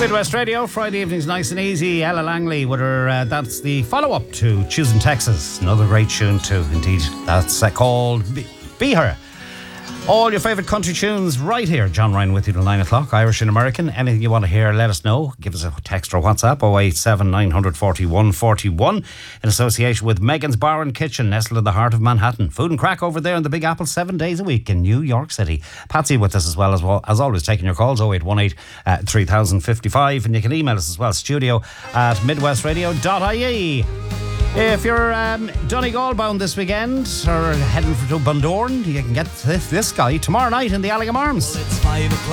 Midwest Radio, Friday evenings nice and easy. Ella Langley with her, that's the follow-up to Choosing Texas. Another great tune too, indeed. That's called Be Her. All your favourite country tunes right here. John Ryan with you till 9 o'clock, Irish and American. Anything you want to hear, let us know. Give us a text or WhatsApp, 087 941 41, in association with Megan's Bar and Kitchen, nestled in the heart of Manhattan. Food and crack over there in the Big Apple 7 days a week in New York City. Patsy with us as always, taking your calls, 0818 3055. And you can email us as well, studio@midwestradio.ie. If you're Donegal bound this weekend or heading to Bundoran, you can get this guy tomorrow night in the Allingham Arms. Well, it's 5 o'clock.